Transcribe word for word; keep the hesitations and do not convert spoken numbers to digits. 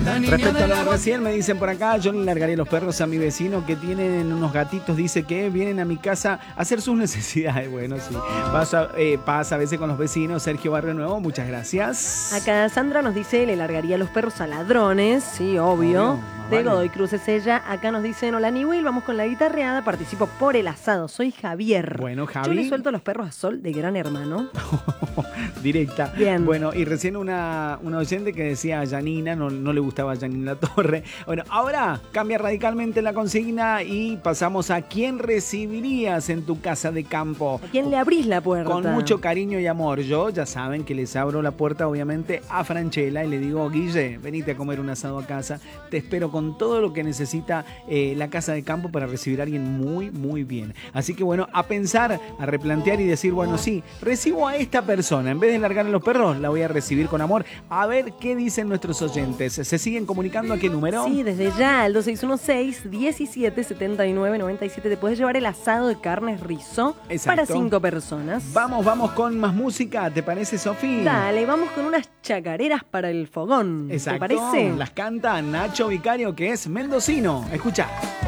Respecto a lo de recién, me dicen por acá, yo le largaría los perros a mi vecino que tienen unos gatitos, dice que vienen a mi casa a hacer sus necesidades. Bueno, sí, pasa, eh, pasa a veces con los vecinos. Sergio Barrio Nuevo, muchas gracias. Acá Sandra nos dice, le largaría los perros a ladrones, sí, obvio. obvio. De vale. Godoy Cruz es ella. Acá nos dicen, hola Niwil, vamos con la guitarreada, participo por el asado, soy Javier. Bueno, Javi. Yo le suelto los perros a Sol de Gran Hermano. Directa. Bien. Bueno, y recién una, una oyente que decía a Janina, no, no le gustaba a Janina Torre. Bueno, ahora cambia radicalmente la consigna y pasamos a quién recibirías en tu casa de campo. ¿A quién le abrís la puerta? Con mucho cariño y amor. Yo, ya saben que les abro la puerta, obviamente, a Franchella y le digo, Guille, venite a comer un asado a casa. Te espero con todo lo que necesita eh, la casa de campo para recibir a alguien muy, muy bien. Así que bueno, a pensar, a replantear y decir, bueno, sí, recibo a esta persona. En vez de largar a los perros, la voy a recibir con amor. A ver qué dicen nuestros oyentes. ¿Se siguen comunicando a qué número? Sí, desde ya, al dos seis uno seis, diecisiete setenta y nueve noventa y siete. Te puedes llevar el asado de carnes Rizzo. Exacto. Para cinco personas. Vamos, vamos con más música. ¿Te parece, Sofi? Dale, vamos con unas chacareras para el fogón. Exacto. ¿Te parece? Las canta Nacho Vicario, que es mendocino. Escucha.